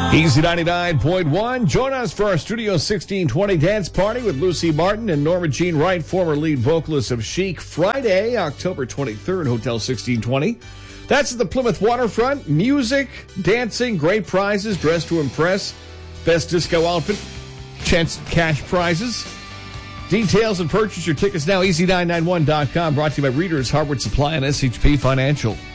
Easy 99.1. Join us for our Studio 1620 dance party with Lucy Martin and Norma Jean Wright, former lead vocalist of Chic. Friday, October 23rd, Hotel 1620. That's at the Plymouth Waterfront. Music, dancing, great prizes, dress to impress, best disco outfit, chance cash prizes. Details and purchase your tickets now, easy991.com. Brought to you by Readers, Harvard Supply, and SHP Financial.